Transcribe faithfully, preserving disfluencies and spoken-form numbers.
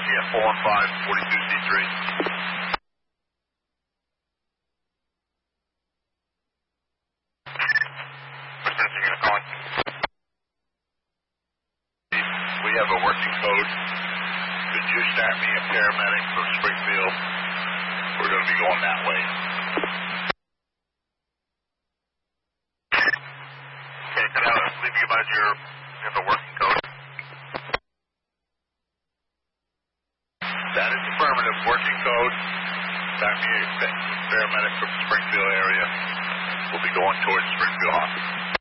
Yeah, four one five, forty-two C three. What's that you're calling? We have a working code. Could you start me a paramedic from Springfield? We're going to be going that way. Okay, can I leave you about your, you have a working code? That is affirmative. Working code. Start me a paramedic from the Springfield area. We'll be going towards Springfield Hospital.